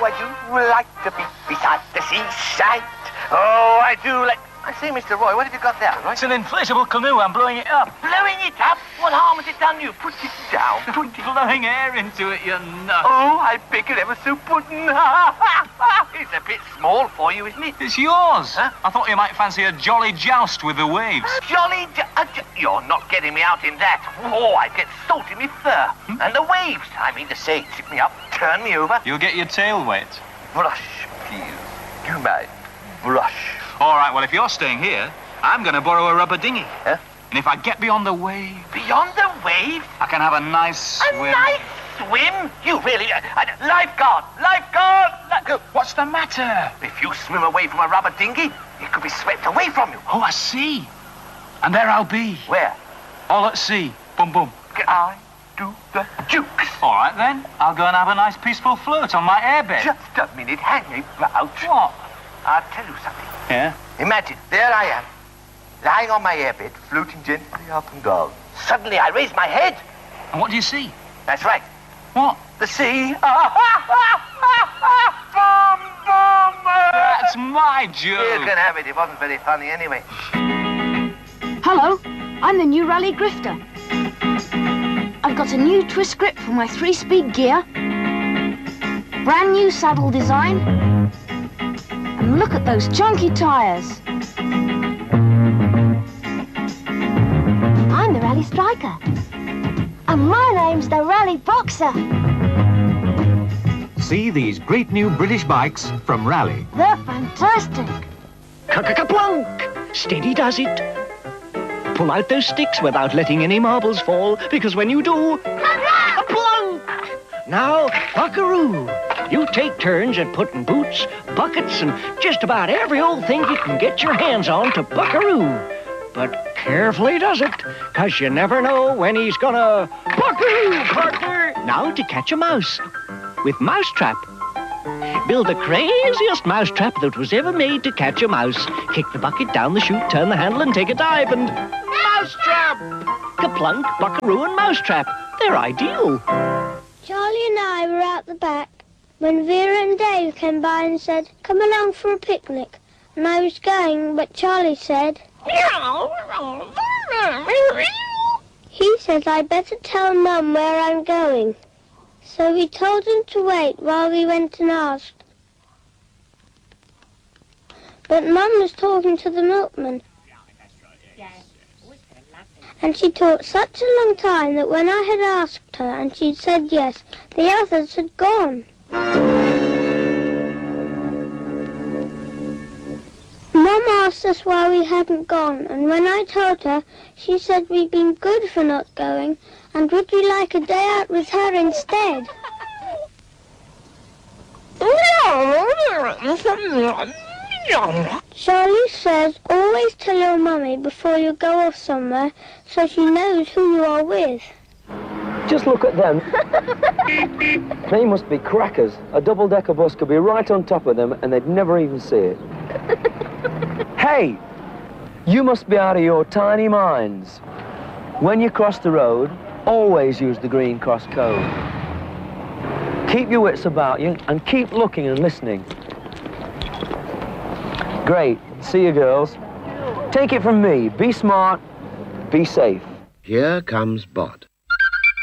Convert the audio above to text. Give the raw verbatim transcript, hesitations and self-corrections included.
I do like to be beside the seaside. Oh, I do like... I say, Mister Roy, what have you got there, Roy? It's an inflatable canoe. I'm blowing it up. Blowing it up? What harm has it done you? Put it down. Put it... Blowing air into it, you nut. Oh, I beg it ever so pudding. It's a bit small for you, isn't it? It's yours. Huh? I thought you might fancy a jolly joust with the waves. Jolly... J uh, j You're not getting me out in that. Oh, I get salt in me fur. Hmm? And the waves, I mean to say, tip me up, turn me over. You'll get your tail wet. Brush, please. You may brush. All right, well, if you're staying here, I'm going to borrow a rubber dinghy. Huh? And if I get beyond the wave... Beyond the wave? I can have a nice a swim. A nice swim? You really... Uh, uh, lifeguard! Lifeguard! Li What's the matter? If you swim away from a rubber dinghy, it could be swept away from you. Oh, I see. And there I'll be. Where? All at sea. Boom, boom. I do the jukes. All right, then. I'll go and have a nice peaceful float on my airbed. Just a minute. Hang about. What? I'll tell you something. Yeah? Imagine, there I am, lying on my airbed, floating gently up and down. Suddenly I raise my head. And what do you see? That's right. What? The sea. Boom, boom. That's my joke. You can have it. It wasn't very funny anyway. Hello, I'm the new Rally Grifter. I've got a new twist grip for my three-speed gear, brand new saddle design, and look at those chunky tyres. I'm the Rally Striker. And my name's the Rally Boxer. See these great new British bikes from Rally. They're fantastic. Ka-ka-ka-plunk! Steady does it. Pull out those sticks without letting any marbles fall, because when you do, ka-plunk! Now, buckaroo. You take turns at putting boots, buckets, and just about every old thing you can get your hands on to buckaroo. But carefully does it, because you never know when he's gonna buckaroo, partner. Now to catch a mouse with Mousetrap. Build the craziest mousetrap that was ever made to catch a mouse. Kick the bucket down the chute, turn the handle, and take a dive, and Mousetrap! Ka-plunk, buckaroo, and Mousetrap. They're ideal. Charlie and I were out the back when Vera and Dave came by and said, come along for a picnic. And I was going, but Charlie said... He said I'd better tell Mum where I'm going. So we told him to wait while we went and asked. But Mum was talking to the milkman. And she talked such a long time that when I had asked her and she'd said yes, the others had gone. Mum asked us why we hadn't gone, and when I told her, she said we'd been good for not going, and would we like a day out with her instead? Charlie says, always tell your mummy before you go off somewhere, so she knows who you are with. Just look at them. They must be crackers. A double-decker bus could be right on top of them and they'd never even see it. Hey, you must be out of your tiny minds. When you cross the road, always use the green cross code. Keep your wits about you and keep looking and listening. Great. See you, girls. Take it from me. Be smart. Be safe. Here comes Bod.